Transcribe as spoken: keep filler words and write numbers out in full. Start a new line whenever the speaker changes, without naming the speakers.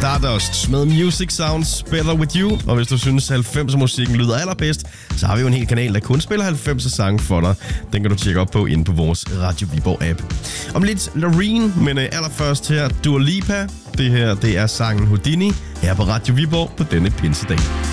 Stardust med Music Sounds Better With You. Og hvis du synes, halvfemser musikken lyder allerbedst, så har vi jo en hel kanal, der kun spiller halvfemser sange for dig. Den kan du tjekke op på inde på vores Radio Viborg app. Om lidt Loreen, men allerførst her Dua Lipa. Det her, det er sangen Houdini her på Radio Viborg på denne pinsedag.